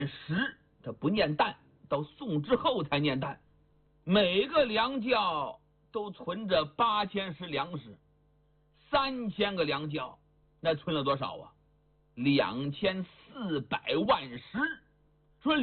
时他不念旦，到宋之后才念旦。每个粮窖都存着8000石粮食，3000个粮窖，那存了多少啊？2400万石。说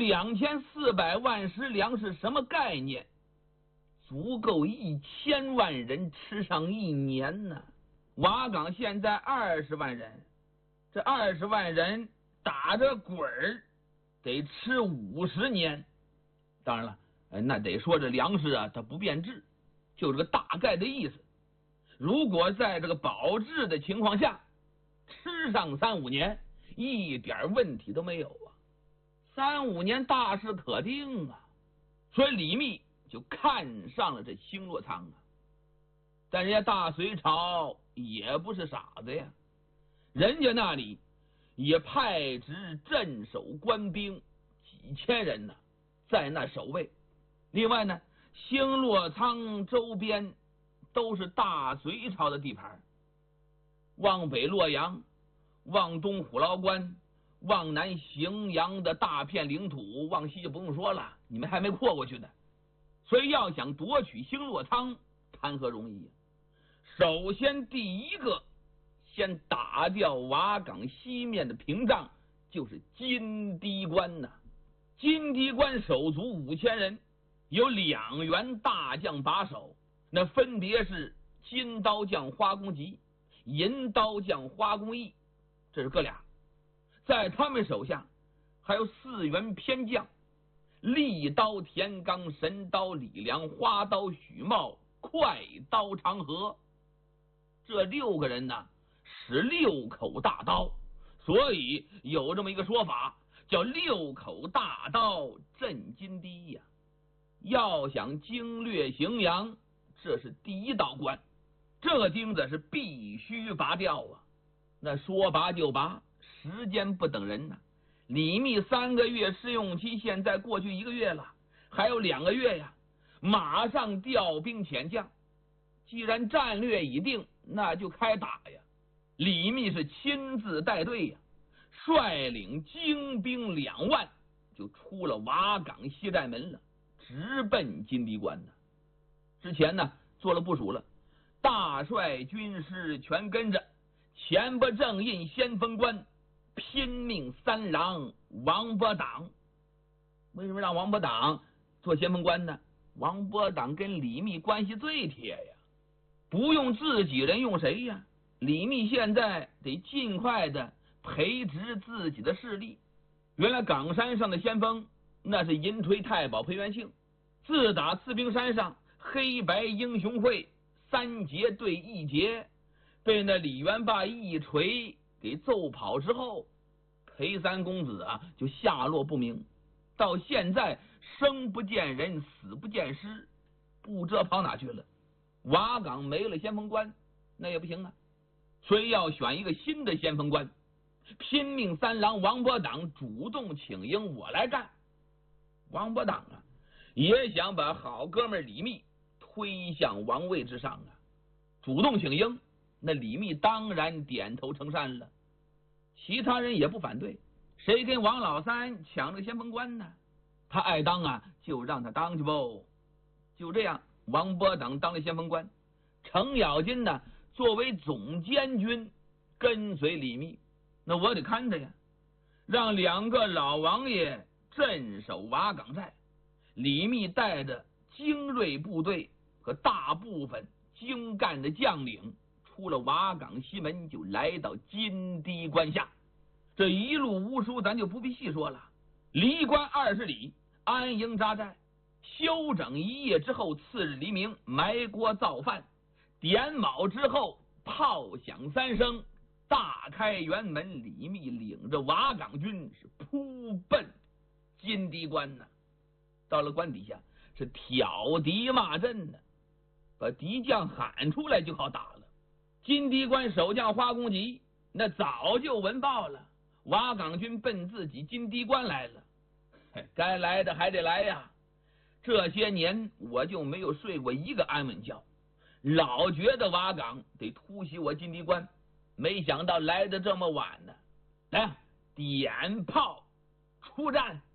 2400万石粮食什么概念？足够1000万人吃上1年呢。瓦岗现在20万人，这20万人打着滚儿得吃50年。当然了，那得说这粮食啊，它不变质，就这个大概的意思。如果在这个保质的情况下，吃上3、5年，一点问题都没有啊。3、5年大事可定啊。所以李密就看上了这星洛仓啊。但人家大隋朝也不是傻子呀，人家那里也派职镇守官兵几千人呢，在那守卫。另外呢，星洛仓周边都是大隋朝的地盘，往北洛阳，往东虎牢关，往南荥阳的大片领土，往西就不用说了，你们还没扩过去呢。所以要想夺取星洛仓，谈何容易呀？首先第一个，先打掉瓦岗西面的屏障，就是金堤关呐。金堤关手足5000人，有2员大将把守，那分别是金刀将花公吉、银刀将花公义，这是哥俩。在他们手下还有4员偏将，利刀田刚、神刀李良、花刀许茂、快刀长河。这6个人呢，使6口大刀，所以有这么一个说法，叫6口大刀镇金堤呀。要想经略荥阳，这是第一道关，这个钉子是必须拔掉啊。那说拔就拔，时间不等人呐。李密3个月试用期现在过去1个月了，还有2个月呀，马上调兵遣将。既然战略已定，那就开打呀。李密是亲自带队呀，率领精兵2万，就出了瓦岗西寨门了，直奔金堤关呢。之前呢做了部署了，大帅军师全跟着，前不正印先锋官，拼命3郎王伯党。为什么让王伯党做先锋官呢？王伯党跟李密关系最铁呀，不用自己人用谁呀？李密现在得尽快的培植自己的势力。原来岗山上的先锋那是银锤太保裴元庆，自打刺冰山上黑白英雄会3节对1节被那李元霸一锤给揍跑之后，裴三公子啊就下落不明，到现在生不见人，死不见尸，不知道跑哪去了。瓦岗没了先锋官，那也不行啊，所以要选一个新的先锋官。拼命3郎王伯党主动请缨，我来干。王伯党啊，也想把好哥们李密推向王位之上啊，主动请缨，那李密当然点头称善了。其他人也不反对，谁跟王老三抢这先锋官呢？他爱当啊，就让他当去不。就这样，王伯党当了先锋官，程咬金呢作为总监军跟随李密。那我得看着呀，让2个老王爷镇守瓦岗寨，李密带着精锐部队和大部分精干的将领出了瓦岗西门，就来到金堤关下。这一路无书咱就不必细说了，离关20里，安营扎寨，休整1夜之后，次日黎明埋锅造饭，点卯之后炮响3声，大开辕门，李密领着瓦岗军是扑奔金堤关呢。到了关底下是挑敌骂阵呢，把敌将喊出来就好打了。金堤关守将花公吉那早就闻报了，瓦岗军奔自己金堤关来了。该来的还得来呀，这些年我就没有睡过一个安稳觉，老觉得瓦岗得突袭我金堤关，没想到来的这么晚呢。来，点炮出战。